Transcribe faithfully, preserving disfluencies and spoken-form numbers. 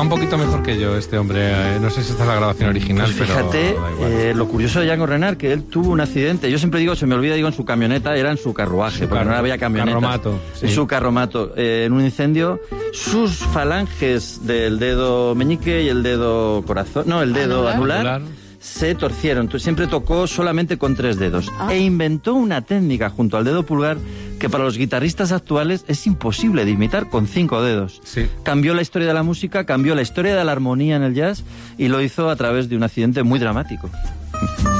toca un poquito mejor que yo este hombre. Eh, no sé si esta es la grabación original, pues fíjate, pero eh, lo curioso de Django Reinhardt, que él tuvo un accidente. Yo siempre digo, se me olvida, digo en su camioneta, era en su carruaje, su porque carro, no había camioneta. Carromato. Sí. En su carromato. Eh, en un incendio, sus falanges del dedo meñique y el dedo corazón, no, el dedo anular, anular se torcieron. Entonces siempre tocó solamente con tres dedos. Ah. E inventó una técnica junto al dedo pulgar que para los guitarristas actuales es imposible de imitar con cinco dedos. Sí. Cambió la historia de la música, cambió la historia de la armonía en el jazz y lo hizo a través de un accidente muy dramático.